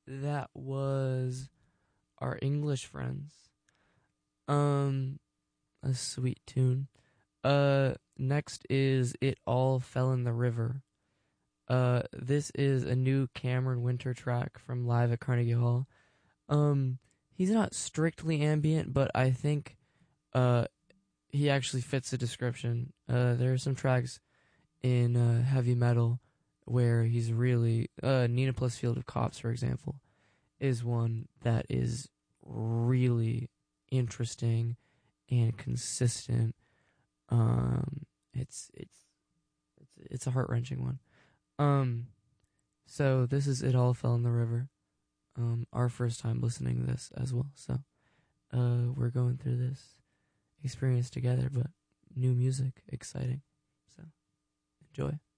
that was our English friends. Um, a sweet tune. Next is It All Fell in the River. This is a new Cameron Winter track from Live at Carnegie Hall. He's not strictly ambient, but I think, he actually fits the description. There are some tracks in, heavy metal where he's really, Nina plus Field of Cops, for example, is one that is really interesting and consistent. It's a heart wrenching one. Um, so this is It All Fell in the River. Our first time listening to this as well. So, we're going through this experience together, but new music, exciting. So, enjoy.